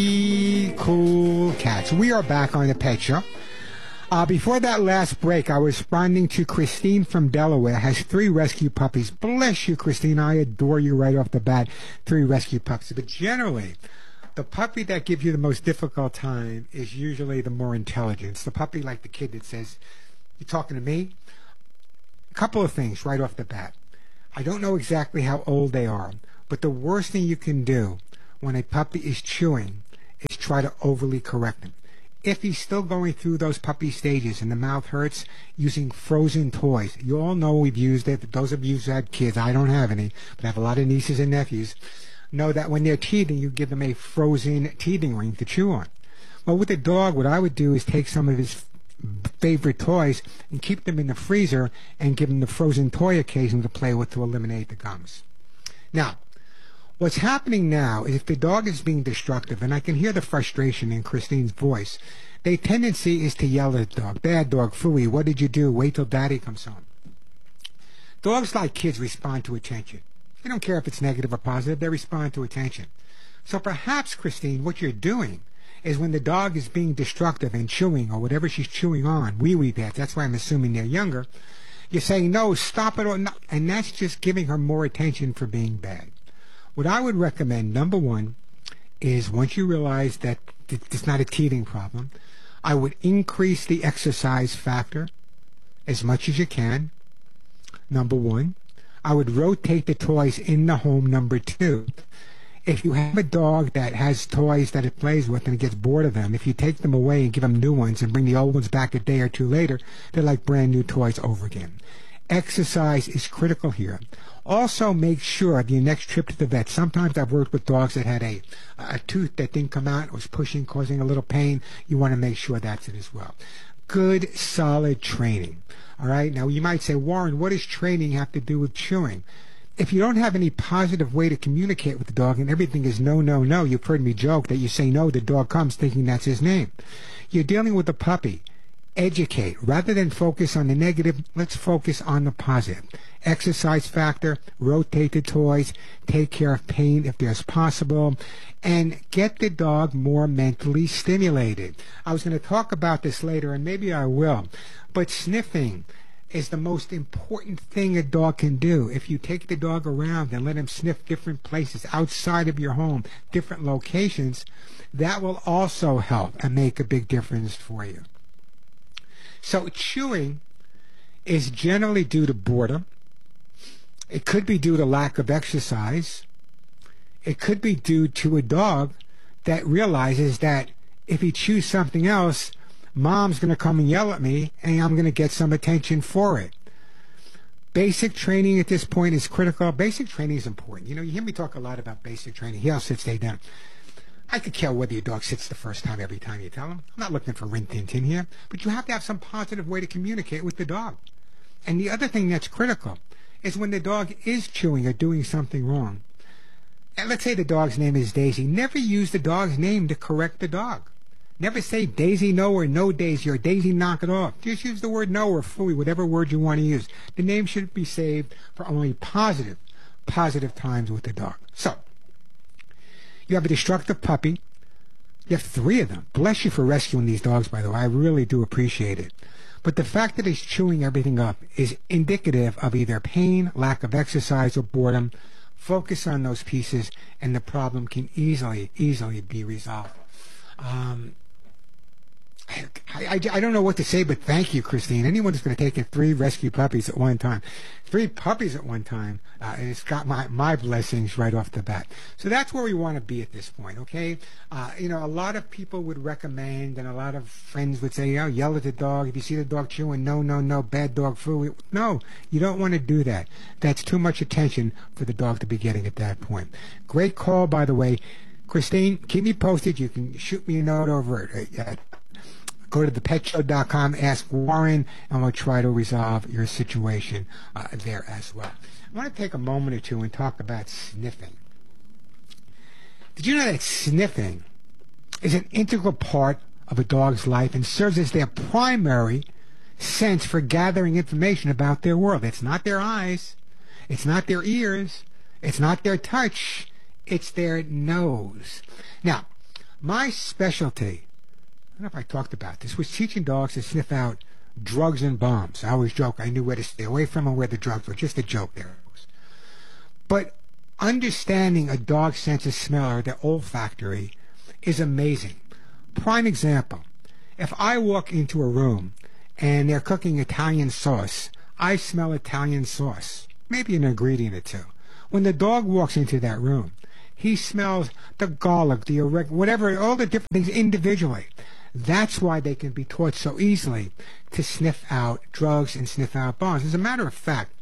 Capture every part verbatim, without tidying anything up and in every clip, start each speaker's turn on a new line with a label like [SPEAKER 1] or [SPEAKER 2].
[SPEAKER 1] Three cool cats. We are back on the Pet Show. Uh, before that last break, I was responding to Christine from Delaware. Has three rescue puppies. Bless you, Christine. I adore you right off the bat. Three rescue puppies. But generally, the puppy that gives you the most difficult time is usually the more intelligent. It's the puppy like the kid that says, "You talking to me?" A couple of things right off the bat. I don't know exactly how old they are, but the worst thing you can do when a puppy is chewing is try to overly correct him. If he's still going through those puppy stages and the mouth hurts, using frozen toys. You all know we've used it. Those of you who had kids, I don't have any, but I have a lot of nieces and nephews, know that when they're teething, you give them a frozen teething ring to chew on. Well, with a dog, what I would do is take some of his favorite toys and keep them in the freezer and give him the frozen toy occasion to play with to eliminate the gums. Now, what's happening now is if the dog is being destructive, and I can hear the frustration in Christine's voice, the tendency is to yell at the dog. "Bad dog, phooey, what did you do? Wait till daddy comes home." Dogs, like kids, respond to attention. They don't care if it's negative or positive, they respond to attention. So perhaps, Christine, what you're doing is when the dog is being destructive and chewing or whatever she's chewing on, wee-wee pads, that's why I'm assuming they're younger, you're saying, "No, stop it," or no, and that's just giving her more attention for being bad. What I would recommend, number one, is once you realize that it's not a teething problem, I would increase the exercise factor as much as you can, number one. I would rotate the toys in the home, number two. If you have a dog that has toys that it plays with and it gets bored of them, if you take them away and give them new ones and bring the old ones back a day or two later, they're like brand new toys over again. Exercise is critical here. Also, make sure the next trip to the vet. Sometimes I've worked with dogs that had a, a tooth that didn't come out, it was pushing, causing a little pain. You want to make sure that's it as well. Good, solid training. All right? Now, you might say, "Warren, what does training have to do with chewing?" If you don't have any positive way to communicate with the dog and everything is no, no, no, you've heard me joke that you say no, the dog comes thinking that's his name. You're dealing with a puppy. Educate. Rather than focus on the negative, let's focus on the positive. Exercise factor, rotate the toys, take care of pain if there's possible, and get the dog more mentally stimulated. I was going to talk about this later, and maybe I will, but sniffing is the most important thing a dog can do. If you take the dog around and let him sniff different places outside of your home, different locations, that will also help and make a big difference for you. So chewing is generally due to boredom. It could be due to lack of exercise. It could be due to a dog that realizes that if he chews something else, mom's going to come and yell at me, and I'm going to get some attention for it. Basic training at this point is critical. Basic training is important. You know, you hear me talk a lot about basic training. He also stay down. I could care whether your dog sits the first time every time you tell him. I'm not looking for rin tin tin here, but you have to have some positive way to communicate with the dog. And the other thing that's critical is when the dog is chewing or doing something wrong. And let's say the dog's name is Daisy. Never use the dog's name to correct the dog. Never say Daisy no or no Daisy or Daisy knock it off. Just use the word no or phooey, whatever word you want to use. The name should be saved for only positive, positive times with the dog. So, you have a destructive puppy. You have three of them. Bless you for rescuing these dogs, by the way. I really do appreciate it. But the fact that he's chewing everything up is indicative of either pain, lack of exercise, or boredom. Focus on those pieces, and the problem can easily, easily be resolved. Um, I, I, I don't know what to say, but thank you, Christine. Anyone who's going to take in three rescue puppies at one time, three puppies at one time, uh, it's got my, my blessings right off the bat. So that's where we want to be at this point, okay? Uh, you know, a lot of people would recommend, and a lot of friends would say, oh, yell at the dog. If you see the dog chewing, no, no, no, bad dog food. No, you don't want to do that. That's too much attention for the dog to be getting at that point. Great call, by the way. Christine, keep me posted. You can shoot me a note over at, at go to the pet show dot com, ask Warren, and we'll try to resolve your situation uh, there as well. I want to take a moment or two and talk about sniffing. Did you know that sniffing is an integral part of a dog's life and serves as their primary sense for gathering information about their world? It's not their eyes. It's not their ears. It's not their touch. It's their nose. Now, My specialty, I don't know if I talked about this, was teaching dogs to sniff out drugs and bombs. I always joke I knew where to stay away from and where the drugs were. Just a joke there. But understanding a dog's sense of smell or their olfactory is amazing. Prime example, if I walk into a room and they're cooking Italian sauce, I smell Italian sauce, maybe an ingredient or two. When the dog walks into that room, he smells the garlic, the oregano, whatever, all the different things individually. That's why they can be taught so easily to sniff out drugs and sniff out bombs. As a matter of fact,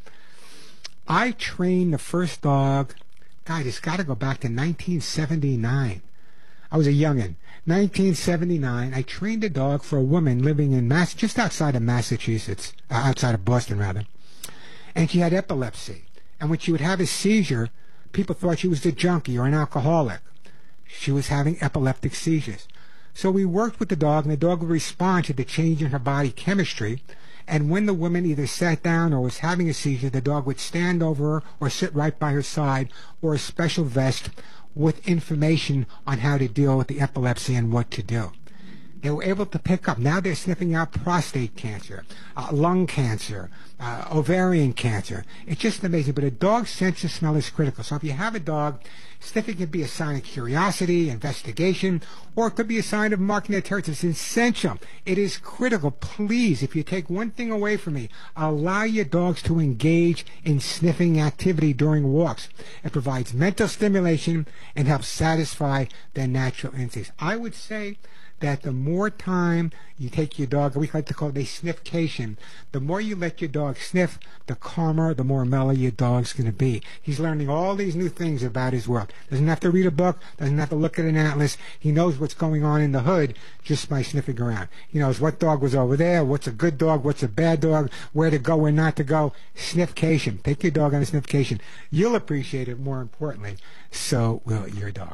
[SPEAKER 1] I trained the first dog, God, it's got to go back to nineteen seventy-nine. I was a youngin'. nineteen seventy-nine, I trained a dog for a woman living in Mass, just outside of Massachusetts, uh, outside of Boston, rather. And she had epilepsy. And when she would have a seizure, people thought she was a junkie or an alcoholic. She was having epileptic seizures. So we worked with the dog, and the dog would respond to the change in her body chemistry. And when the woman either sat down or was having a seizure, the dog would stand over her or sit right by her side, or a special vest with information on how to deal with the epilepsy and what to do. They were able to pick up. Now they're sniffing out prostate cancer, uh, lung cancer, uh, ovarian cancer. It's just amazing. But a dog's sense of smell is critical. So if you have a dog, sniffing can be a sign of curiosity, investigation, or it could be a sign of marking their territory. It's essential. It is critical. Please, if you take one thing away from me, allow your dogs to engage in sniffing activity during walks. It provides mental stimulation and helps satisfy their natural instincts. I would say that the more time you take your dog, we like to call it a sniffcation, the more you let your dog sniff, the calmer, the more mellow your dog's going to be. He's learning all these new things about his world. Doesn't have to read a book, doesn't have to look at an atlas. He knows what's going on in the hood just by sniffing around. He knows what dog was over there, what's a good dog, what's a bad dog, where to go, where not to go. Sniffcation. Take your dog on a sniffcation. You'll appreciate it, more importantly. So will your dog.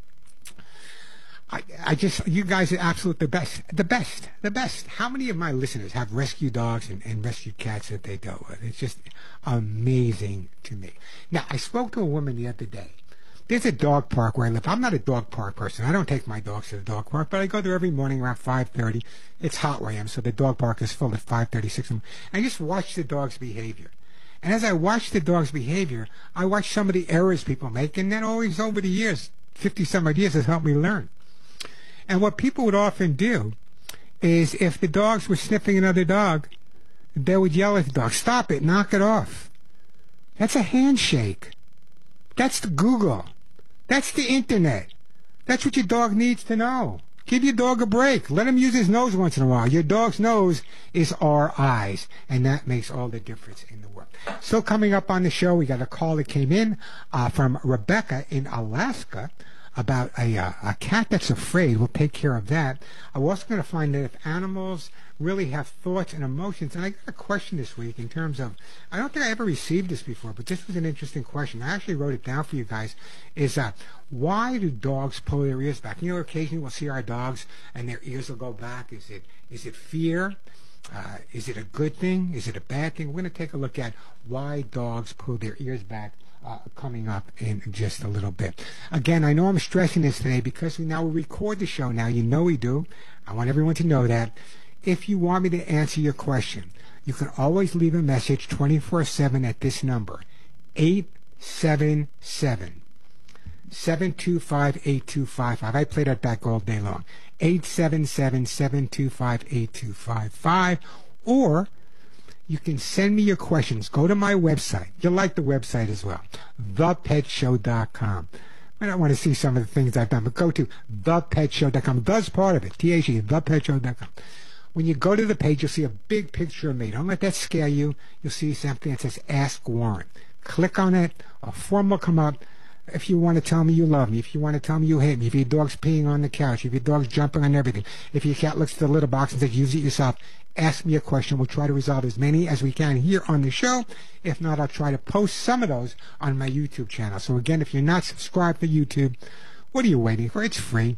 [SPEAKER 1] I, I just, you guys are absolutely the best, the best, the best. How many of my listeners have rescue dogs and, and rescue cats that they dealt with? It's just amazing to me. Now, I spoke to a woman the other day. There's a dog park where I live. I'm not a dog park person. I don't take my dogs to the dog park, but I go there every morning around five thirty. It's hot where I am, so the dog park is full at five thirty, six. And I just watch the dog's behavior. And as I watch the dog's behavior, I watch some of the errors people make, and then always over the years, fifty some odd years, has helped me learn. And what people would often do is if the dogs were sniffing another dog, they would yell at the dog, "Stop it, knock it off." That's a handshake. That's the Google. That's the internet. That's what your dog needs to know. Give your dog a break. Let him use his nose once in a while. Your dog's nose is our eyes, and that makes all the difference in the world. So coming up on the show, we got a call that came in uh, from Rebecca in Alaska about a, uh, a cat that's afraid. We'll take care of that. I'm also going to find out if animals really have thoughts and emotions. And I got a question this week in terms of, I don't think I ever received this before, but this was an interesting question. I actually wrote it down for you guys, is uh, why do dogs pull their ears back? You know, occasionally we'll see our dogs and their ears will go back. Is it is it fear? Uh, is it a good thing? Is it a bad thing? We're going to take a look at why dogs pull their ears back Uh, coming up in just a little bit. Again, I know I'm stressing this today because we now record the show now. You know we do. I want everyone to know that. If you want me to answer your question, you can always leave a message twenty-four seven at this number, eight seven seven, seven two five, eight two five five. I play that back all day long. eight seven seven, seven two five, eight two five five. Or you can send me your questions. Go to my website. You'll like the website as well, the pet show dot com. I don't want to see some of the things I've done, but go to the pet show dot com. That's part of it, T H E, the pet show dot com. When you go to the page, you'll see a big picture of me. Don't let that scare you. You'll see something that says Ask Warren. Click on it. A form will come up. If you want to tell me you love me, if you want to tell me you hate me, if your dog's peeing on the couch, if your dog's jumping on everything, if your cat looks at the litter box and says, use it yourself, ask me a question. We'll try to resolve as many as we can here on the show. If not, I'll try to post some of those on my YouTube channel. So again, if you're not subscribed to YouTube, what are you waiting for? It's free.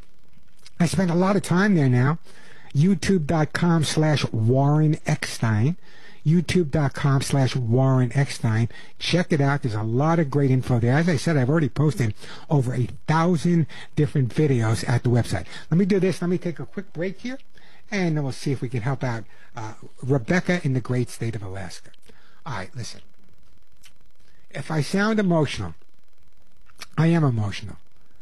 [SPEAKER 1] I spend a lot of time there now. YouTube dot com slash Warren Eckstein. youtube.com slash Warren Eckstein. Check it out. There's a lot of great info there. As I said, I've already posted over a thousand different videos at the website. Let me do this. Let me take a quick break here, and then we'll see if we can help out uh, Rebecca in the great state of Alaska. All right, listen. If I sound emotional, I am emotional.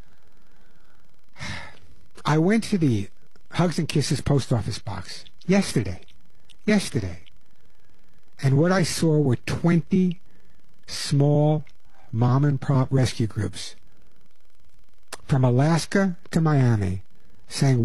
[SPEAKER 1] I went to the Hugs and Kisses post office box yesterday. Yesterday. And what I saw were twenty small mom and pop rescue groups from Alaska to Miami saying,